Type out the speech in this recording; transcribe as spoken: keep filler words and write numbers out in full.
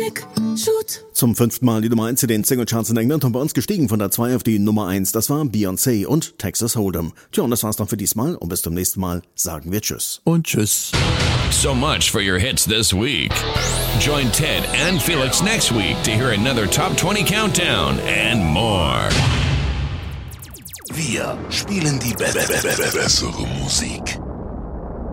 Trick, Shoot. Zum fünften Mal die Nummer eins in den Singlecharts in England und bei uns gestiegen von der zwei auf die Nummer eins. Das war Beyoncé und Texas Hold'em. Tja, und das war's dann für diesmal und bis zum nächsten Mal sagen wir Tschüss. Und Tschüss. So much for your hits this week. Join Ted and Felix next week to hear another Top twenty Countdown and more. Wir spielen die be- be- be- be- bessere Musik.